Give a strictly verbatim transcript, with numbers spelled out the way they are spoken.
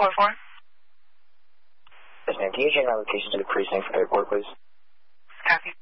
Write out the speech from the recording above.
four four. Yes, ma'am. Can you change my location to the precinct for the report, please? Copy.